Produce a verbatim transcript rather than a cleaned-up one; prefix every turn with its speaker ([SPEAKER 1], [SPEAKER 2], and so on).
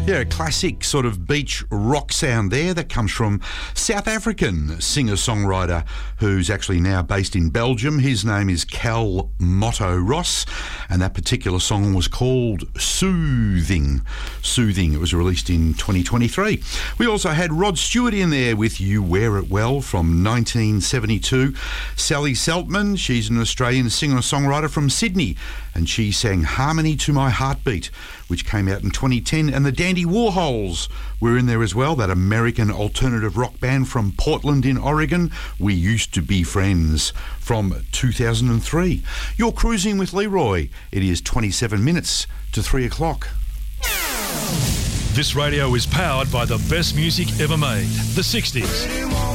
[SPEAKER 1] Yeah, a classic sort of beach rock sound there that comes from South African singer-songwriter who's actually now based in Belgium. His name is Cal Motto Ross, and that particular song was called Soothing. Soothing. It was released in twenty twenty-three. We also had Rod Stewart in there with You Wear It Well from nineteen seventy-two. Sally Seltman, she's an Australian singer-songwriter from Sydney, and she sang Harmony to My Heartbeat, which came out in twenty ten, and the Dandy Warhols were in there as well, that American alternative rock band from Portland in Oregon, We Used to Be Friends, from two thousand three. You're cruising with Leroy. It is twenty-seven minutes to three o'clock.
[SPEAKER 2] This radio is powered by the best music ever made, the sixties.